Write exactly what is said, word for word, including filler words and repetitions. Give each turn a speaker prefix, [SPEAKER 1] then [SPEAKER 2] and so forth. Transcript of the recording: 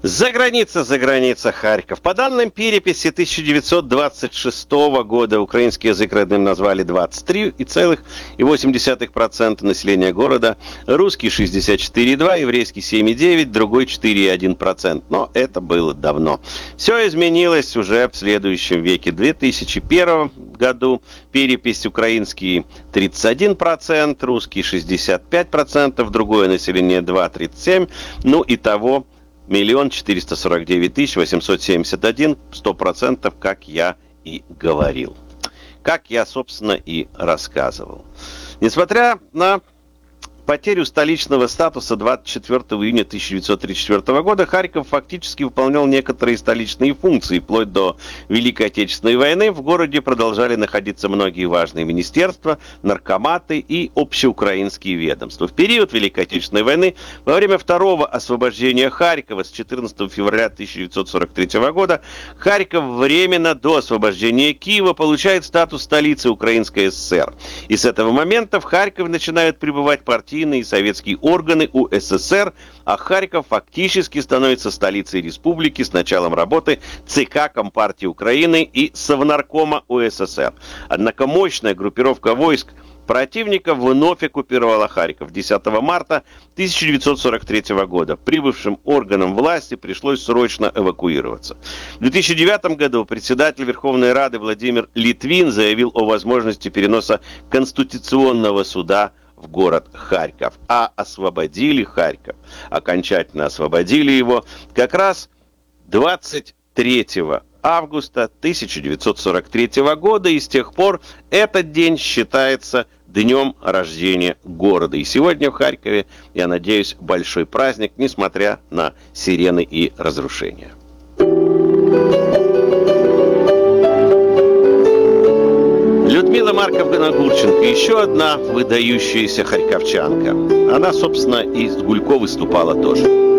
[SPEAKER 1] За граница, за граница, Харьков. По данным переписи тысяча девятьсот двадцать шестого года украинский язык родным назвали двадцать три целых восемь десятых процента населения города, русский шестьдесят четыре целых две десятых процента, еврейский семь целых девять десятых процента, другой четыре целых один процент. Но это было давно. Все изменилось уже в следующем веке. В две тысячи первом году перепись украинский тридцать один процент, русский шестьдесят пять процентов, другое население два целых тридцать семь сотых процента. Ну, итого миллион четыреста сорок девять тысяч восемьсот семьдесят один, сто процентов, как я и говорил. Как я, собственно, и рассказывал. Несмотря на потерю столичного статуса двадцать четвёртого июня тысяча девятьсот тридцать четвёртого года, Харьков фактически выполнял некоторые столичные функции. Вплоть до Великой Отечественной войны в городе продолжали находиться многие важные министерства, наркоматы и общеукраинские ведомства. В период Великой Отечественной войны, во время второго освобождения Харькова с четырнадцатого февраля тысяча девятьсот сорок третьего года, Харьков временно до освобождения Киева получает статус столицы Украинской ССР. И с этого момента в Харькове начинают прибывать партийные и советские органы УССР, а Харьков фактически становится столицей республики с началом работы ЦК Компартии Украины и Совнаркома УССР. Однако мощная группировка войск противника вновь оккупировала Харьков. десятого марта тысяча девятьсот сорок третьего года прибывшим органам власти пришлось срочно эвакуироваться. В две тысячи девятом году председатель Верховной Рады Владимир Литвин заявил о возможности переноса Конституционного суда в город Харьков. А освободили Харьков, окончательно освободили его как раз двадцать третьего августа тысяча девятьсот сорок третьего года, и с тех пор этот день считается днем рождения города. И сегодня в Харькове, я надеюсь, большой праздник, несмотря на сирены и разрушения. Людмила Марковна-Гурченко, еще одна выдающаяся харьковчанка. Она, собственно, и с Гулько выступала тоже.